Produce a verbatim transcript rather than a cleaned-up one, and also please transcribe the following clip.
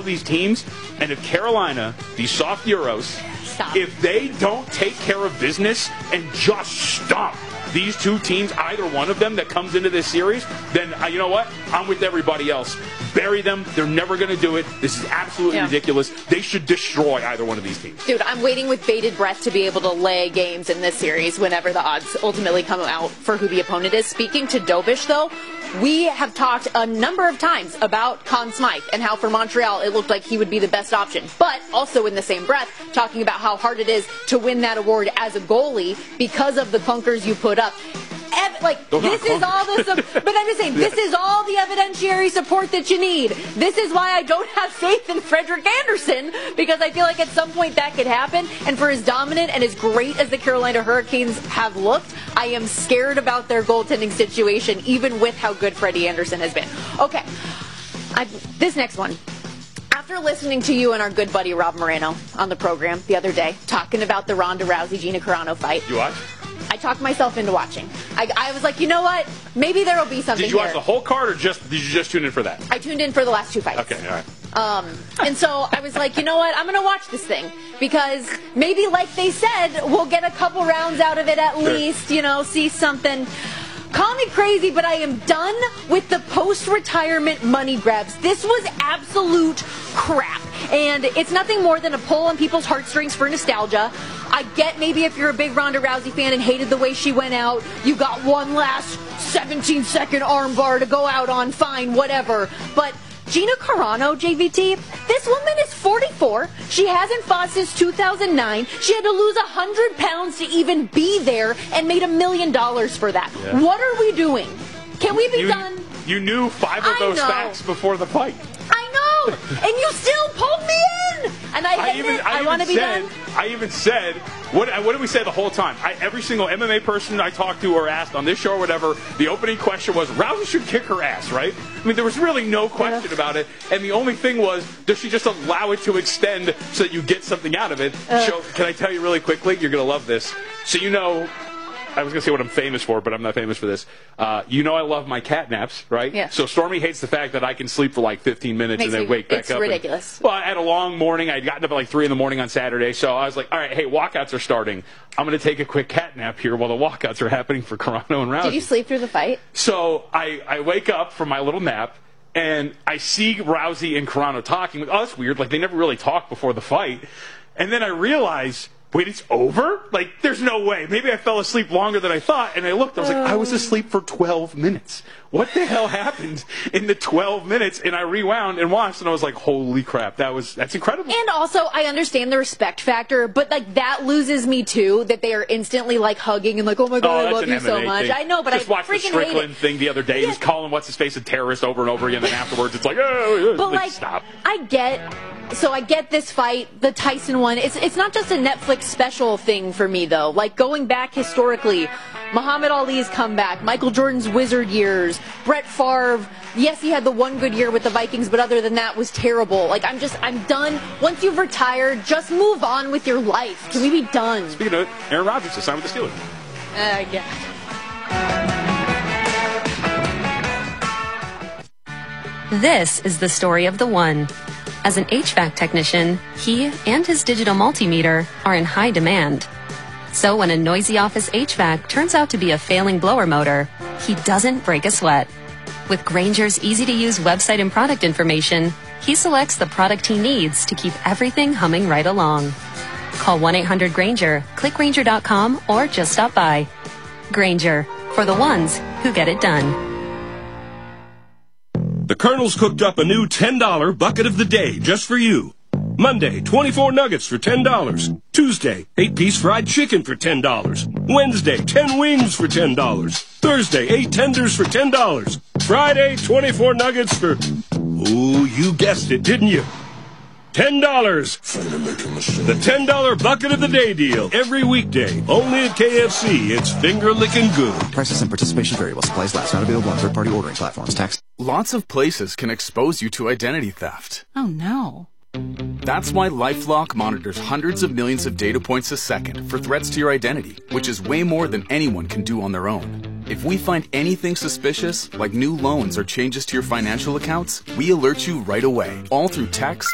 these teams, and if Carolina, these soft Euros, Stop. if they don't take care of business and just stomp these two teams, either one of them that comes into this series, then uh, you know what? I'm with everybody else. Bury them. They're never going to do it. This is absolutely yeah. ridiculous. They should destroy either one of these teams. Dude, I'm waiting with bated breath to be able to lay games in this series whenever the odds ultimately come out for who the opponent is. Speaking to Dobish, though, we have talked a number of times about Conn Smythe and how for Montreal it looked like he would be the best option. But also in the same breath, talking about how hard it is to win that award as a goalie because of the clunkers you put up. Ev- like, Those this is all the, sub- but I'm just saying, this is all the evidentiary support that you need. This is why I don't have faith in Frederik Andersen, because I feel like at some point that could happen. And for as dominant and as great as the Carolina Hurricanes have looked, I am scared about their goaltending situation, even with how good Freddie Andersen has been. Okay, I, this next one. After listening to you and our good buddy Rob Moreno on the program the other day, talking about the Ronda Rousey-Gina Carano fight. You watch? I talked myself into watching. I, I was like, you know what? Maybe there will be something Did you watch here. the whole card, or just did you just tune in for that? I tuned in for the last two fights. Okay, all right. Um, and so I was like, you know what? I'm going to watch this thing because maybe, like they said, we'll get a couple rounds out of it at Sure. least, you know, see something. Call me crazy, but I am done with the post-retirement money grabs. This was absolute crap. And it's nothing more than a pull on people's heartstrings for nostalgia. I get maybe if you're a big Ronda Rousey fan and hated the way she went out, you got one last seventeen-second armbar to go out on, fine, whatever. But Gina Carano, J V T, this woman is forty-four. She hasn't fought since two thousand nine. She had to lose one hundred pounds to even be there and made a million dollars for that. Yeah. What are we doing? Can we be You, done? you knew five of I those know. facts before the fight. I know! And you still pulled me in! And I hate even, it. I, I, even want to be said, done. I even said, what, what did we say the whole time? I, every single M M A person I talked to or asked on this show or whatever, the opening question was, Rousey should kick her ass, right? I mean, there was really no question about it. And the only thing was, does she just allow it to extend so that you get something out of it? Uh. So, can I tell you really quickly? You're going to love this. So, you know, I was going to say what I'm famous for, but I'm not famous for this. Uh, you know I love my cat naps, right? Yeah. So Stormy hates the fact that I can sleep for like fifteen minutes Makes and then me- wake back it's up. ridiculous. And, well, I had a long morning. I'd gotten up at like three in the morning on Saturday, so I was like, all right, hey, walkouts are starting. I'm going to take a quick cat nap here while the walkouts are happening for Carano and Rousey. Did you sleep through the fight? So I, I wake up from my little nap, and I see Rousey and Carano talking. Oh, that's weird. Like, they never really talked before the fight. And then I realize, wait, it's over? Like, there's no way. Maybe I fell asleep longer than I thought. And I looked, I was like, I was asleep for twelve minutes. What the hell happened in the twelve minutes? And I rewound and watched, and I was like, holy crap, that was that's incredible. And also, I understand the respect factor, but like that loses me too. That they are instantly like hugging and like, "Oh my god, Oh, I that's love an you M M A so much." thing. I know, but Just I watched the freaking hate Strickland it. thing the other day. He was Yeah. calling what's his face a terrorist over and over again. Then afterwards, it's like, oh, But like, like, stop. I get. So I get this fight, the Tyson one. It's it's not just a Netflix special thing for me though. Like going back historically, Muhammad Ali's comeback, Michael Jordan's Wizard years, Brett Favre. Yes, he had the one good year with the Vikings, but other than that was terrible. Like I'm just I'm done. Once you've retired, just move on with your life. Can we be done? Speaking of it, Aaron Rodgers has signed with the Steelers. Uh, yeah. This is the story of the one. As an H V A C technician, he and his digital multimeter are in high demand. So when a noisy office H V A C turns out to be a failing blower motor, he doesn't break a sweat. With Grainger's easy-to-use website and product information, he selects the product he needs to keep everything humming right along. Call one eight hundred Grainger, click Grainger dot com, or just stop by. Grainger, for the ones who get it done. The Colonel's cooked up a new ten dollar bucket of the day just for you. Monday, twenty-four nuggets for ten dollars. Tuesday, eight piece fried chicken for ten dollars. Wednesday, ten wings for ten dollars. Thursday, eight tenders for ten dollars. Friday, twenty-four nuggets for... Ooh, you guessed it, didn't you? ten dollars. The ten dollar bucket of the day deal. Every weekday. Only at K F C. It's finger-licking good. Prices and participation variable. Supplies last. Not available on third-party ordering platforms. Tax. Lots of places can expose you to identity theft. Oh, no. That's why LifeLock monitors hundreds of millions of data points a second for threats to your identity, which is way more than anyone can do on their own. If we find anything suspicious, like new loans or changes to your financial accounts, we alert you right away, all through text,